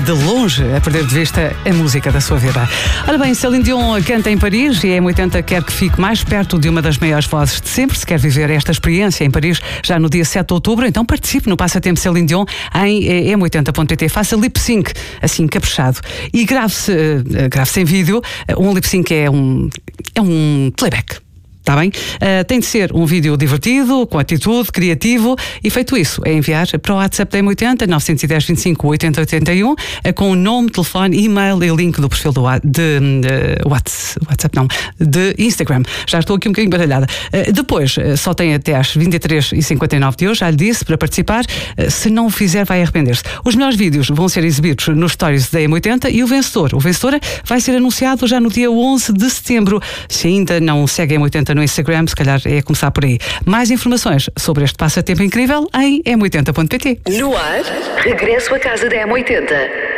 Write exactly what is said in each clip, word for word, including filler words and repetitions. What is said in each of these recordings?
de longe a perder de vista a música da sua vida. Ora bem, Céline Dion canta em Paris e a M oitenta quer que fique mais perto de uma das maiores vozes de sempre. Se quer viver esta experiência em Paris já no dia sete de outubro, então participe no Passatempo Céline Dion em m oitenta ponto pt. Faça lip sync, assim, caprichado. E grave-se, uh, grave-se em vídeo. Um lip sync é um, é um playback. Está bem? Uh, tem de ser um vídeo divertido, com atitude, criativo, e feito isso, é enviar para o WhatsApp da M oitenta, nove um zero, vinte e cinco, oitenta, oitenta e um, uh, com o nome, telefone, e-mail e link do perfil do de, de WhatsApp, WhatsApp não, de Instagram. Já estou aqui um bocadinho baralhada. Uh, depois, uh, só tem até às vinte e três e cinquenta e nove de hoje, já lhe disse, para participar. Uh, se não o fizer, vai arrepender-se. Os melhores vídeos vão ser exibidos nos stories da M oitenta e o vencedor, o vencedora, vai ser anunciado já no dia onze de setembro. Se ainda não segue a M oitenta no Instagram, se calhar é começar por aí. Mais informações sobre este passatempo incrível em m oitenta ponto pt. No ar, regresso à casa da M oitenta.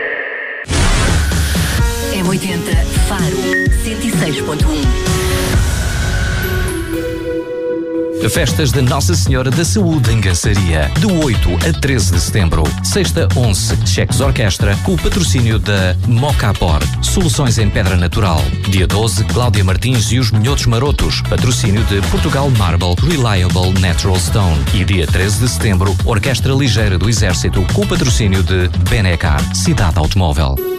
M oitenta Faro cento e seis ponto um. Festas da Nossa Senhora da Saúde em Gançaria, de oito a treze de setembro. Sexta, onze, Cheques Orquestra, com o patrocínio da Mocapor, soluções em pedra natural. Dia doze, Cláudia Martins e os Minhotos Marotos, patrocínio de Portugal Marble Reliable Natural Stone. E dia treze de setembro, Orquestra Ligeira do Exército, com o patrocínio de Benecar, Cidade Automóvel.